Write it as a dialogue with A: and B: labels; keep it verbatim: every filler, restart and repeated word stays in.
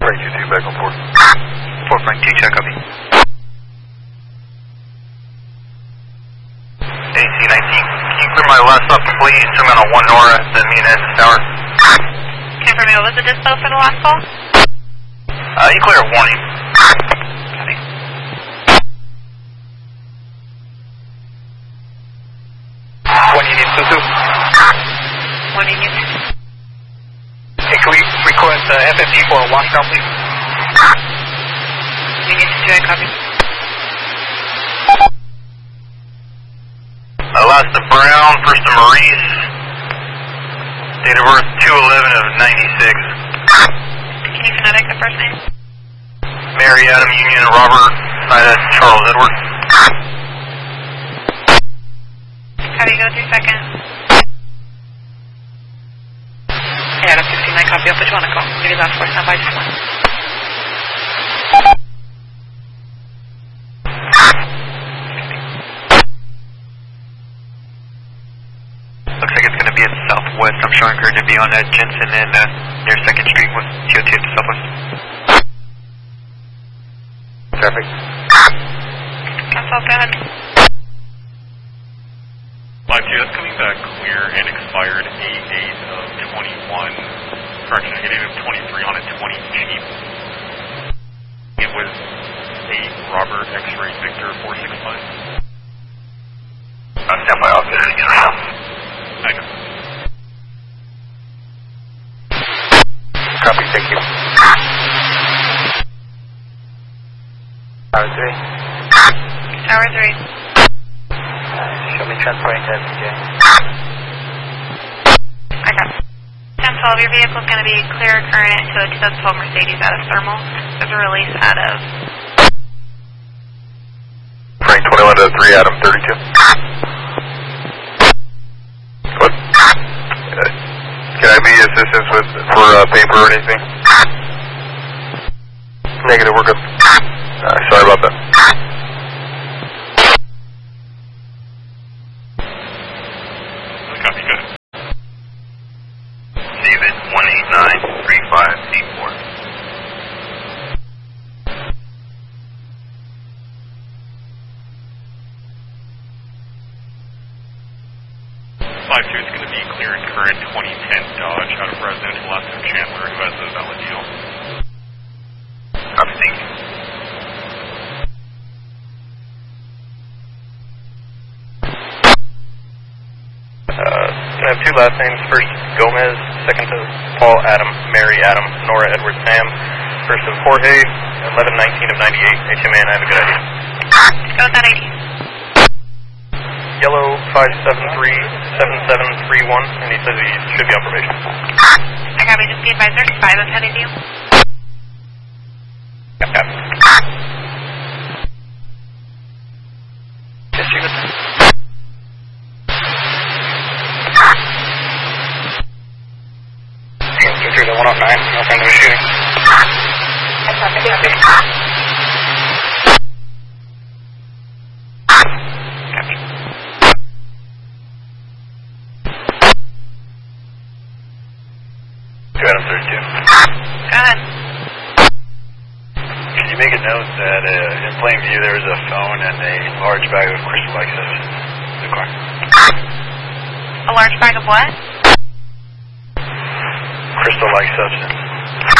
A: Frank two two, back on four.
B: four Frank two, check, copy. A C nineteen, can you clear my last stop, please? I'm on a one Nora, then me and Ed this hour.
C: Confirm me, what was the dispo for the last call?
B: Uh, you clear a warning.
C: Copy.
B: One Union two two.
C: One Union.
B: Hey, can we request uh, F F G for a washdown, please?
C: Union two two, I copy.
B: Uh, last to Brown, first to Maurice. Date of birth two eleven of ninety-six.
C: Can you phonetic the first name?
B: Mary Adam Union Robert, side at Charles Edward.
C: Copy, go two seconds. Hey, Adam fifteen, I copy. I'll put you on a call. Give you last four, stand by just one.
B: Looks like it's going to be at Southwest. I'm showing her to be on uh, Jensen and uh, near second Street with T O T at the Southwest. Traffic.
C: Cancel, go ahead.
D: five two, that's coming back clear and expired eight eight of twenty-one. Correction, eight eight of twenty-three on a twenty Jeep. It was eight Robert X-Ray Victor four six five.
B: I'm stand by office again.
D: Thanks.
B: Copy, thank you. Tower three.
C: Tower three.
B: Show me transporting to S J.
C: I got it. ten twelve, your vehicle is going to be clear current to a two thousand twelve Mercedes out of thermal. There's a release out of...
A: Frank twenty-one to three, Adam thirty-two. What? Uh, can I be assistance with for uh, paper or anything? Negative, we're good. Uh, sorry about that.
D: Copy, good.
B: David one eight nine three five eight four.
D: five two, it's going to be clear and current twenty ten Dodge out of resident last of Chandler who has a valid deal.
B: Copy, thank you.
E: Uh, can I have two last names? First Gomez, second to Paul Adam, Mary Adam, Nora Edward Sam. First of Jorge, eleven nineteen of ninety-eight. H M A, and I have a good idea.
C: Go with that I D.
E: Yellow five seven three seven seven three one, and he says he should be on probation.
C: I copy, just be advised there's five of heading you.
E: Yep, yep.
B: Yes, you
E: Go through the one oh nine, no friend of a shooting.
A: Adam thirty-two.
C: Go ahead.
A: Can you make a note that uh, in plain view there was a phone and a large bag of crystal-like substance in the car?
C: A large bag of what?
A: Crystal-like substance.